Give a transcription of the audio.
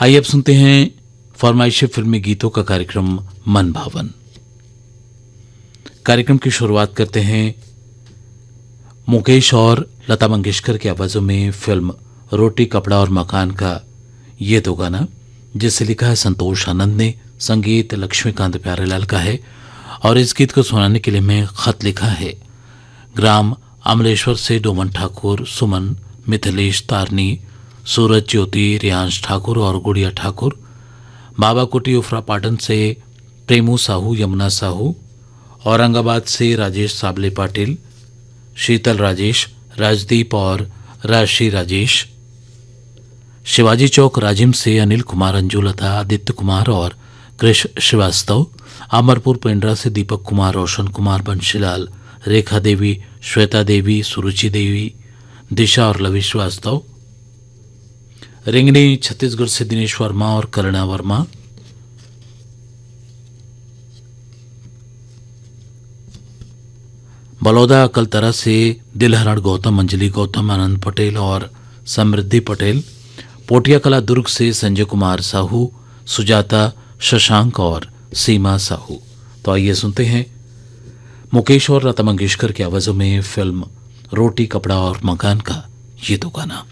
आइए अब सुनते हैं फरमाइशी फिल्मी गीतों का कार्यक्रम मन भावन। कार्यक्रम की शुरुआत करते हैं मुकेश और लता मंगेशकर की आवाजों में फिल्म रोटी कपड़ा और मकान का ये दो गाना, जिसे लिखा है संतोष आनंद ने, संगीत लक्ष्मीकांत प्यारेलाल का है। और इस गीत को सुनाने के लिए मैं खत लिखा है ग्राम अमलेश्वर से डोमन ठाकुर, सुमन, मिथिलेश, तारनी, सूरज, ज्योति, रियांश ठाकुर और गुड़िया ठाकुर। बाबा कुटी उफरा पाटन से प्रेमू साहू, यमुना साहू, औरंगाबाद से राजेश साबले पाटिल, शीतल राजेश, राजदीप और राशि राजेश, शिवाजी चौक राजिम से अनिल कुमार, अंजुलता, आदित्य कुमार और कृष श्रीवास्तव, अमरपुर पेंड्रा से दीपक कुमार, रोशन कुमार, बंशीलाल, रेखा देवी, श्वेता देवी, सुरुचि देवी, दिशा और लवी श्रीवास्तव। रिंगनी छत्तीसगढ़ से दिनेश वर्मा और करुणा वर्मा। बलौदा अकलतरा से दिलहरण गौतम, अंजलि गौतम, आनंद पटेल और समृद्धि पटेल। पोटिया कला दुर्ग से संजय कुमार साहू, सुजाता, शशांक और सीमा साहू। तो आइए सुनते हैं मुकेश और लता मंगेशकर की आवाजों में फिल्म रोटी कपड़ा और मकान का ये दो गाना।